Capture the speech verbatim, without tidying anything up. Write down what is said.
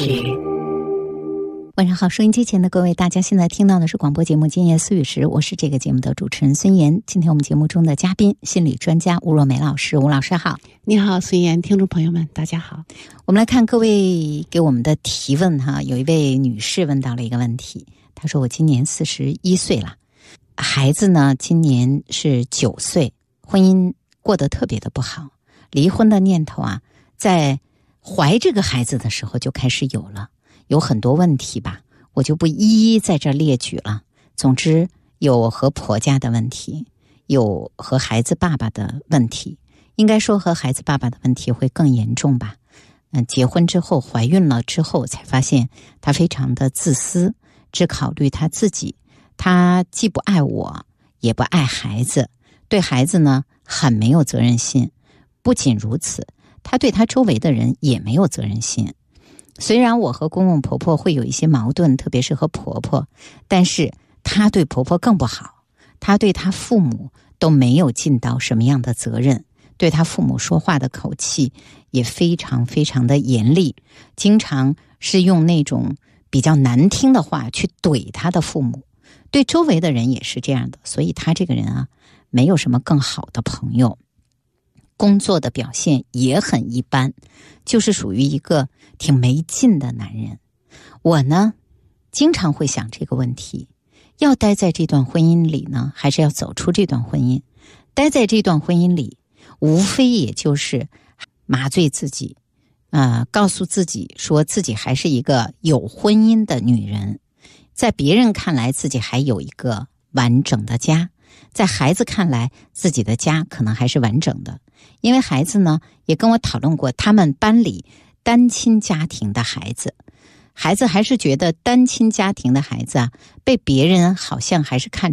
时。晚上好，收音机前的各位，大家现在听到的是广播节目《今夜思语时》，我是这个节目的主持人孙岩。今天我们节目中的嘉宾，心理专家吴若梅老师。吴老师好。 你好，孙岩，听众朋友们大家好。 我们来看各位给我们的提问哈，有一位女士问到了一个问题，她说我今年四十一岁了，孩子呢今年是九岁，婚姻过得特别的不好，离婚的念头啊在怀这个孩子的时候就开始有了，有很多问题吧，我就不一一在这列举了。总之有和婆家的问题，有和孩子爸爸的问题，应该说和孩子爸爸的问题会更严重吧。嗯，结婚之后怀孕了之后才发现他非常的自私，只考虑他自己，他既不爱我也不爱孩子，对孩子呢很没有责任心。不仅如此，他对他周围的人也没有责任心。虽然我和公公婆婆会有一些矛盾，特别是和婆婆，但是她对婆婆更不好，她对她父母都没有尽到什么样的责任，对她父母说话的口气也非常非常的严厉，经常是用那种比较难听的话去怼她的父母，对周围的人也是这样的。所以她这个人啊，没有什么更好的朋友，工作的表现也很一般，就是属于一个挺没劲的男人。我呢经常会想这个问题，要待在这段婚姻里呢，还是要走出这段婚姻？待在这段婚姻里无非也就是麻醉自己，呃，告诉自己说自己还是一个有婚姻的女人，在别人看来自己还有一个完整的家，在孩子看来自己的家可能还是完整的。因为孩子呢也跟我讨论过他们班里单亲家庭的孩子，孩子还是觉得单亲家庭的孩子啊，被别人好像还是看